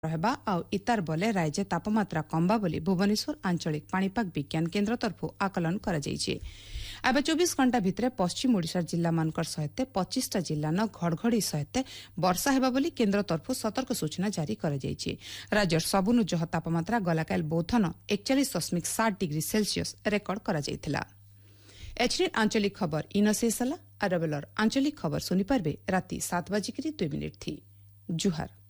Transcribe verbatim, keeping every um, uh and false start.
रहबा आउ इतार बले राज्य तापमात्रा कमबा बोली भुवनेश्वर आंचलिक पाणीपाग विज्ञान केन्द्र तरफ आकलन करा जायछि। एबे चौबीस घंटा भितरे पश्चिम ओडिशा जिल्ला मानकर सहित पच्चीस टा जिल्ला न घड़घड़ी सहित वर्षा हेबा बोली केन्द्र तरफ सतर्क सूचना जारी करा जायछि। राज्यर सबुनु जह तापमात्रा गलाकाल बौद्धन एकचालीस दशमिक सात डिग्री सेल्सियस रेकर्ड करा जायथिला। एचडी आंचलिक खबर इन शेष होला। अरबेलर आंचलिक खबर सुनी पारबे राति सात बजिकरी दुई मिनिट थी। जुहार।